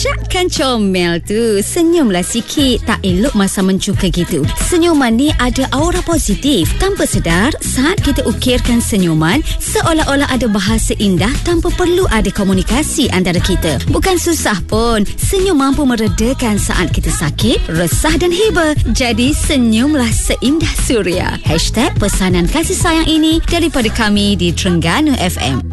Syakkan comel tu. Senyumlah sikit. Tak elok masa mencuka gitu. Senyuman ni ada aura positif. Tanpa sedar, saat kita ukirkan senyuman, seolah-olah ada bahasa indah tanpa perlu ada komunikasi antara kita. Bukan susah pun. Senyum mampu meredakan saat kita sakit, resah dan hibah. Jadi senyumlah seindah suria. #pesanan kasih sayang ini daripada kami di Terengganu FM.